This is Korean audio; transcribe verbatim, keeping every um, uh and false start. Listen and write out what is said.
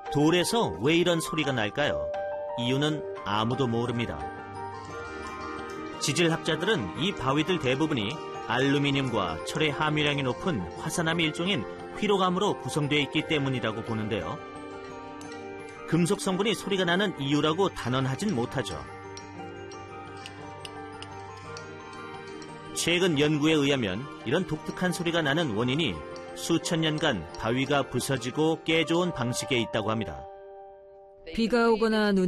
돌에서 왜 이런 소리가 날까요? 이유는 아무도 모릅니다. 지질학자들은 이 바위들 대부분이 알루미늄과 철의 함유량이 높은 화산암 일종인 휘로감으로 구성되어 있기 때문이라고 보는데요. 금속 성분이 소리가 나는 이유라고 단언하진 못하죠. 최근 연구에 의하면 이런 독특한 소리가 나는 원인이 수천 년간 바위가 부서지고 깨져온 방식에 있다고 합니다. 비가 오거나 눈